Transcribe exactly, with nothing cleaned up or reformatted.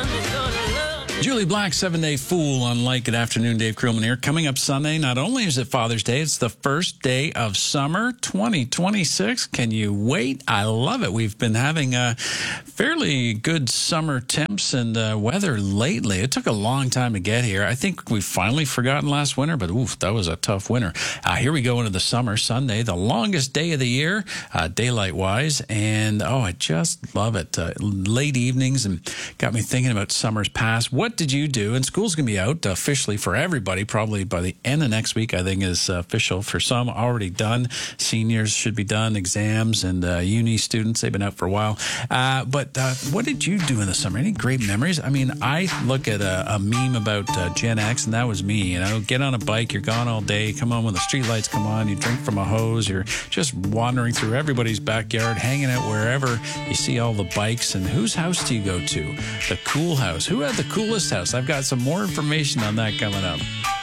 Julie Black, seven-day fool on Like Good Afternoon, Dave Krillman here. Coming up Sunday, not only is it Father's Day, it's the first day of summer twenty twenty-six. Can you wait? I love it. We've been having a fairly good summer temps and uh, weather lately. It took a long time to get here. I think we've finally forgotten last winter, but oof, that was a tough winter. Uh, here we go into the summer, Sunday, the longest day of the year, uh, daylight-wise, and oh, I just love it. Uh, late evenings and got me thinking about summers past. What did you do? And school's going to be out officially for everybody, probably by the end of next week, I think is official. For some, already done. Seniors should be done, exams, and uh, uni students, they've been out for a while. Uh, but uh, what did you do in the summer? Any great memories? I mean, I look at a, a meme about uh, Gen X, and that was me. You know, get on a bike, you're gone all day, come home when the streetlights come on, you drink from a hose, you're just wandering through everybody's backyard, hanging out wherever you see all the bikes. And whose house do you go to? The cool house. Who had the coolest house? I've got some more information on that coming up.